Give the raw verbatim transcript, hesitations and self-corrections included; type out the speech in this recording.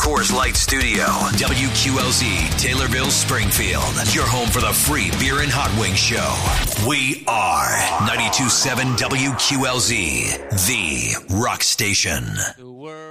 Coors Light Studio. W Q L Z, Taylorville, Springfield. Your home for the free beer and hot wing show. We are ninety-two point seven W Q L Z, the rock station. The world